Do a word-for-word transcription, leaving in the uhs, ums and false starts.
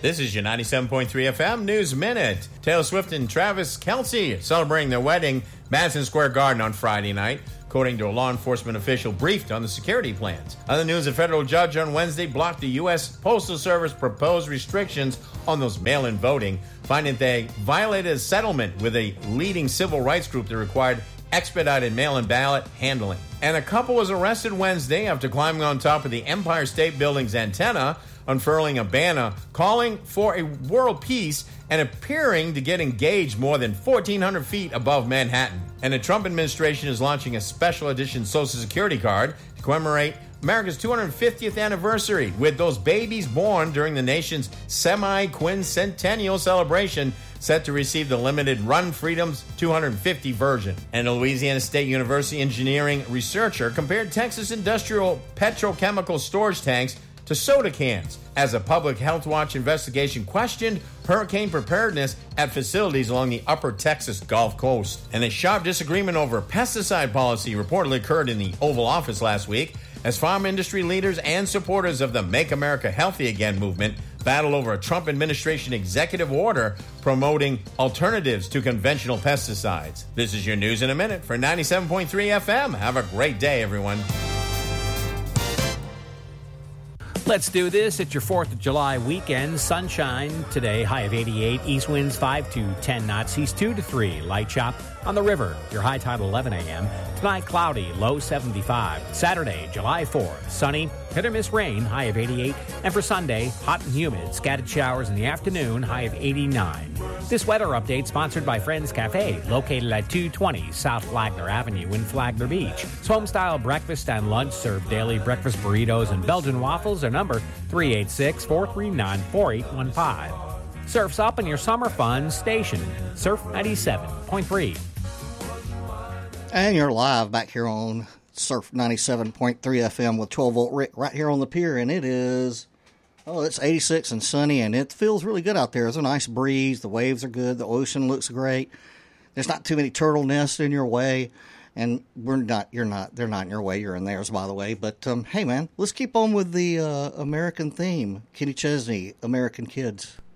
This is your ninety-seven point three F M News Minute. Taylor Swift and Travis Kelce celebrating their wedding Madison Square Garden on Friday night, according to a law enforcement official briefed on the security plans. Other news, a federal judge on Wednesday blocked the U S Postal Service proposed restrictions on those mail-in voting, finding they violated a settlement with a leading civil rights group that required expedited mail-in ballot handling. And a couple was arrested Wednesday after climbing on top of the Empire State Building's antenna, unfurling a banner calling for a world peace and appearing to get engaged more than fourteen hundred feet above Manhattan. And the Trump administration is launching a special edition Social Security card to commemorate America's two hundred fiftieth anniversary, with those babies born during the nation's semi-quincentennial celebration set to receive the limited Run Freedom's two hundred fifty version. And a Louisiana State University engineering researcher compared Texas industrial petrochemical storage tanks to soda cans as a Public Health Watch investigation questioned hurricane preparedness at facilities along the upper Texas Gulf Coast. And a sharp disagreement over pesticide policy reportedly occurred in the Oval Office last week as farm industry leaders and supporters of the Make America Healthy Again movement battled over a Trump administration executive order promoting alternatives to conventional pesticides. This is your News in a Minute for ninety-seven point three F M. Have a great day, everyone. Let's do this. It's your fourth of July weekend. Sunshine today, high of eighty-eight. East winds five to ten knots, east two to three. Light chop on the river. Your high tide eleven a.m. Tonight, cloudy, low seventy-five. Saturday, July fourth, sunny, hit or miss rain, high of eighty-eight. And for Sunday, hot and humid, scattered showers in the afternoon, high of eighty-nine. This weather update sponsored by Friends Cafe, located at two twenty South Flagler Avenue in Flagler Beach. It's home-style breakfast and lunch, served daily breakfast burritos and Belgian waffles. Their number, three eight six, four three nine, four eight one five. Surf's up in your summer fun station, Surf ninety-seven point three. And you're live back here on Surf ninety-seven point three F M with twelve volt Rick right here on the pier, and it is, oh, it's eighty-six and sunny, and it feels really good out there. There's a nice breeze, the waves are good, the ocean looks great. There's not too many turtle nests in your way, and we're not, you're not, they're not in your way, you're in theirs, by the way. But, um, hey, man, let's keep on with the uh, American theme. Kenny Chesney, American Kids.